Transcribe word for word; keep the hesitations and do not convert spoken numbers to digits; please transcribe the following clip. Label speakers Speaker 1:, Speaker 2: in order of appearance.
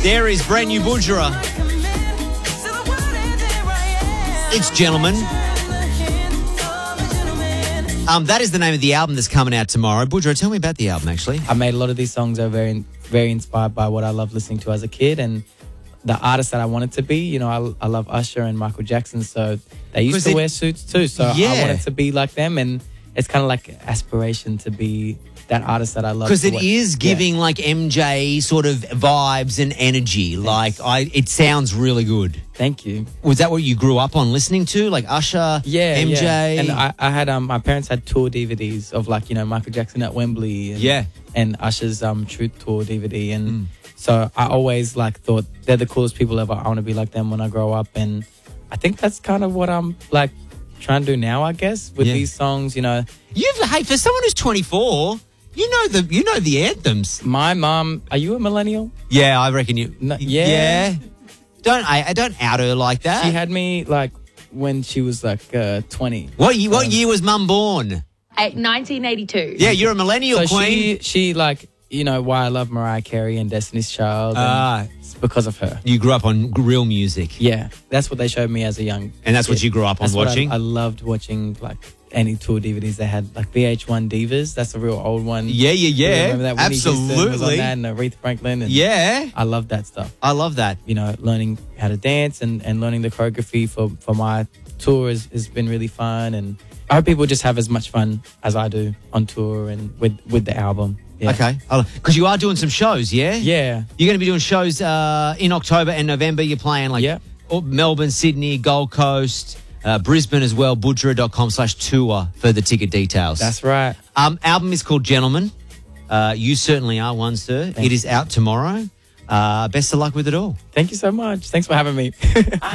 Speaker 1: There is brand new Budra. It's Gentleman. Um, that is the name of the album that's coming out tomorrow. Budra, tell me about the album, actually.
Speaker 2: I made a lot of these songs are very, very inspired by what I loved listening to as a kid and the artist that I wanted to be. You know, I, I love Usher and Michael Jackson, so they used to
Speaker 1: it,
Speaker 2: wear suits too. So
Speaker 1: yeah.
Speaker 2: I wanted to be like them, and it's kind of like aspiration to be that artist that I love.
Speaker 1: Because it
Speaker 2: what,
Speaker 1: is giving
Speaker 2: yeah.
Speaker 1: like M J sort of vibes and energy. Thanks. Like I, it sounds really good.
Speaker 2: Thank you.
Speaker 1: Was that what you grew up on listening to, like Usher,
Speaker 2: yeah,
Speaker 1: M J?
Speaker 2: Yeah. And I, I had um, my parents had tour D V Ds of like you know Michael Jackson at Wembley. And,
Speaker 1: yeah.
Speaker 2: And Usher's um Truth Tour D V D, and mm. so I always like thought they're the coolest people ever. I want to be like them when I grow up, and I think that's kind of what I'm like trying to do now. I guess with
Speaker 1: yeah.
Speaker 2: these songs, you know.
Speaker 1: You've hey for someone who's twenty-four. You know the you know the anthems.
Speaker 2: My mom, are you a millennial?
Speaker 1: Yeah, I reckon you.
Speaker 2: No, yeah.
Speaker 1: yeah. Don't I, I don't out her like that.
Speaker 2: She had me like when she was like uh, twenty.
Speaker 1: What year,
Speaker 2: um,
Speaker 1: what year was Mum born?
Speaker 3: At nineteen eighty-two.
Speaker 1: Yeah, you're a millennial
Speaker 2: so
Speaker 1: queen.
Speaker 2: She, she like you know why I love Mariah Carey and Destiny's Child.
Speaker 1: Ah,
Speaker 2: uh, it's because of her.
Speaker 1: You grew up on real music.
Speaker 2: Yeah, that's what they showed me as a young.
Speaker 1: And that's
Speaker 2: kid.
Speaker 1: what you grew up on
Speaker 2: that's
Speaker 1: watching.
Speaker 2: I, I loved watching like. Any tour D V Ds they had, like V H one Divas. That's a real old one.
Speaker 1: Yeah, yeah, yeah.
Speaker 2: Remember that? Whitney Houston
Speaker 1: Absolutely.
Speaker 2: was on that, and Aretha Franklin. And
Speaker 1: yeah.
Speaker 2: I love that stuff.
Speaker 1: I love that.
Speaker 2: You know, learning how to dance and, and learning the choreography for, for my tour has, has been really fun. And I hope people just have as much fun as I do on tour and with, with the album. Yeah.
Speaker 1: Okay. Because you are doing some shows, yeah?
Speaker 2: Yeah.
Speaker 1: You're going to be doing shows uh, in October and November. You're playing like
Speaker 2: yeah.
Speaker 1: Melbourne, Sydney, Gold Coast, Uh, Brisbane as well, budra.com slash tour for the ticket details.
Speaker 2: That's right.
Speaker 1: Um, album is called Gentleman. Uh, you certainly are one, sir.
Speaker 2: Thanks.
Speaker 1: It is out tomorrow. Uh, best of luck with it all.
Speaker 2: Thank you so much. Thanks for having me.